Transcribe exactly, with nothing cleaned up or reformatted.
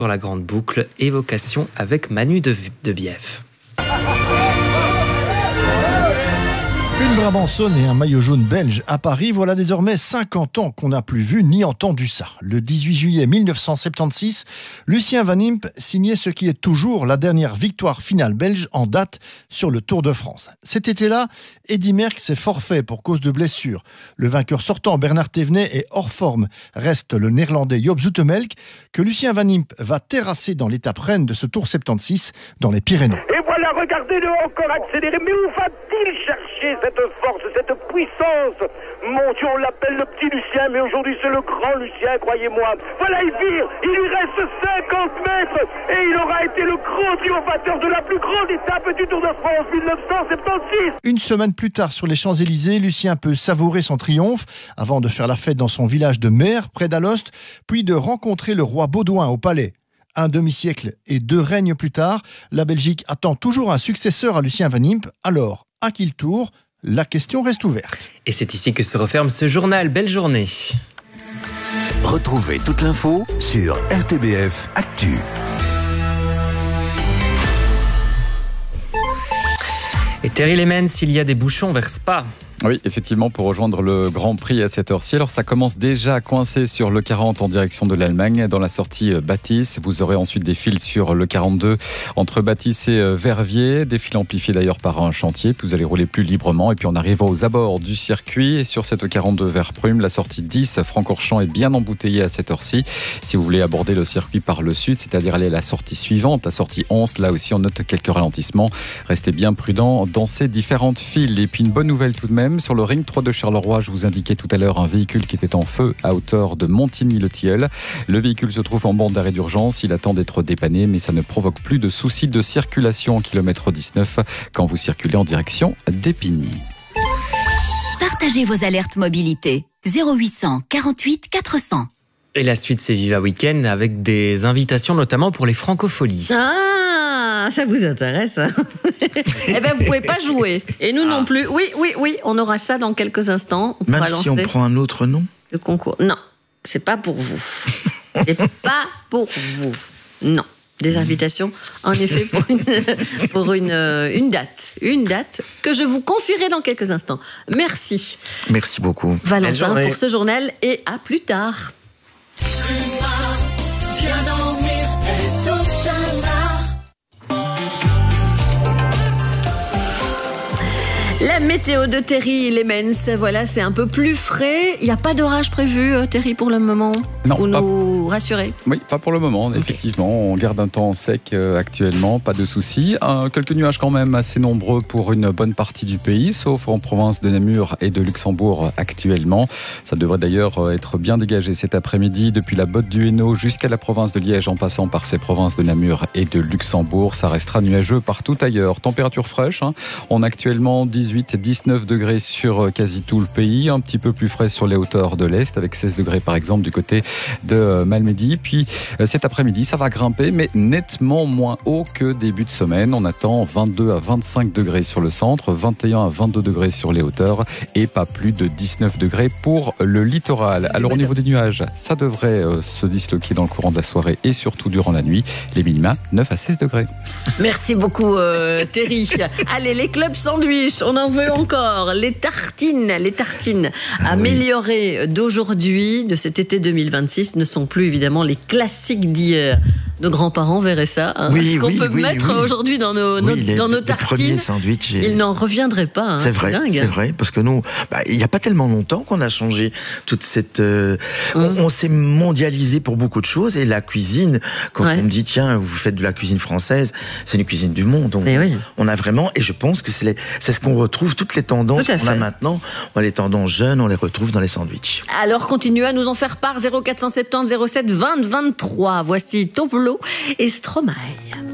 Pour la grande boucle, évocation avec Manu de, de Bief. Une Brabançonne et un maillot jaune belge à Paris, voilà désormais cinquante ans qu'on n'a plus vu ni entendu ça. Le dix-huit juillet mille neuf cent soixante-seize, Lucien Van Impe signait ce qui est toujours la dernière victoire finale belge en date sur le Tour de France. Cet été-là, Eddy Merckx est forfait pour cause de blessure. Le vainqueur sortant, Bernard Thévenet, est hors forme. Reste le néerlandais Joop Zoetemelk, que Lucien Van Impe va terrasser dans l'étape reine de ce Tour soixante-seize dans les Pyrénées. Et voilà, regardez-le encore accélérer. Mais où va-t-il chercher cette force, cette puissance? Mon Dieu, on l'appelle le petit Lucien, mais aujourd'hui c'est le grand Lucien, croyez-moi. Voilà, il vire, il lui reste cinquante mètres et il aura été le grand triomphateur de la plus grande étape du Tour de France mille neuf cent soixante-seize. Une semaine plus tard, sur les Champs-Élysées, Lucien peut savourer son triomphe avant de faire la fête dans son village de Mer, près d'Alost, puis de rencontrer le roi Baudouin au palais. Un demi-siècle et deux règnes plus tard, la Belgique attend toujours un successeur à Lucien Van Impe. Alors, à qui le tour ? La question reste ouverte. Et c'est ici que se referme ce journal. Belle journée. Retrouvez toute l'info sur R T B F Actu. Et Terry Lemens, s'il y a des bouchons vers Spa. Oui, effectivement, pour rejoindre le Grand Prix à cette heure-ci. Alors, ça commence déjà à coincer sur le quarante en direction de l'Allemagne, dans la sortie Bâtisse. Vous aurez ensuite des files sur le quarante-deux entre Bâtisse et Verviers, des files amplifiées d'ailleurs par un chantier. Puis vous allez rouler plus librement. Et puis, en arrivant aux abords du circuit, et sur cette quarante-deux vers Prüm, la sortie dix, Francorchamps est bien embouteillée à cette heure-ci. Si vous voulez aborder le circuit par le sud, c'est-à-dire aller à la sortie suivante, la sortie onze, là aussi, on note quelques ralentissements. Restez bien prudents dans ces différentes files. Et puis, une bonne nouvelle tout de même. Sur le ring trois de Charleroi, je vous indiquais tout à l'heure un véhicule qui était en feu à hauteur de Montigny-le-Tilleul. Le véhicule se trouve en bande d'arrêt d'urgence. Il attend d'être dépanné, mais ça ne provoque plus de soucis de circulation au kilomètre dix-neuf quand vous circulez en direction d'Épigny. Partagez vos alertes mobilité. zéro huit cent quarante-huit quatre cents. Et la suite, c'est Viva Weekend avec des invitations notamment pour les francopholies. Ah, ça vous intéresse? Eh bien, vous pouvez pas jouer. Et nous ah. non plus. Oui, oui, oui, on aura ça dans quelques instants. On Même si on prend un autre nom? Le concours. Non, c'est pas pour vous. C'est pas pour vous. Non. Des invitations, en effet, pour une, pour une, une date. Une date que je vous confierai dans quelques instants. Merci. Merci beaucoup. Valentin, pour ce journal et à plus tard. La météo de Terry Lemens, voilà, c'est un peu plus frais. Il n'y a pas d'orage prévu, Terry, pour le moment? Non. Pour pas... nous rassurer? Oui, pas pour le moment, okay. Effectivement. On garde un temps sec euh, actuellement, pas de soucis. Euh, quelques nuages quand même assez nombreux pour une bonne partie du pays, sauf en province de Namur et de Luxembourg actuellement. Ça devrait d'ailleurs être bien dégagé cet après-midi, depuis la Botte du Hainaut jusqu'à la province de Liège, en passant par ces provinces de Namur et de Luxembourg. Ça restera nuageux partout ailleurs. Température fraîche, hein. On a actuellement dix-huit et dix-neuf degrés sur quasi tout le pays, un petit peu plus frais sur les hauteurs de l'Est, avec seize degrés par exemple du côté de Malmedy. Puis cet après-midi, ça va grimper, mais nettement moins haut que début de semaine. On attend vingt-deux à vingt-cinq degrés sur le centre, vingt et un à vingt-deux degrés sur les hauteurs et pas plus de dix-neuf degrés pour le littoral. Alors au niveau des nuages, ça devrait se disloquer dans le courant de la soirée et surtout durant la nuit. Les minima, neuf à seize degrés. Merci beaucoup euh, Terry. Allez, les clubs sandwich, on en veut encore. Les tartines, les tartines ah améliorées oui. d'aujourd'hui, de cet été deux mille vingt-six, ne sont plus évidemment les classiques d'hier. Nos grands-parents verraient ça. Hein. Oui, Ce qu'on oui, peut oui, mettre oui. aujourd'hui dans nos, oui, nos, les, dans nos les tartines, sandwichs et... ils n'en reviendraient pas. Hein. C'est vrai, dingue. c'est vrai, parce que nous, bah, il n'y a pas tellement longtemps qu'on a changé toute cette... Euh, mmh. On, on s'est mondialisé pour beaucoup de choses, et la cuisine, quand ouais. on me dit, tiens, vous faites de la cuisine française, c'est une cuisine du monde. On, oui. on a vraiment, et je pense que c'est, les, c'est ce qu'on retrouve, toutes les tendances qu'on a maintenant, on a les tendances jeunes, on les retrouve dans les sandwichs. Alors, continuez à nous en faire part, zéro quatre cent soixante-dix zéro sept vingt vingt-trois. Voici Tovlo et Stromae.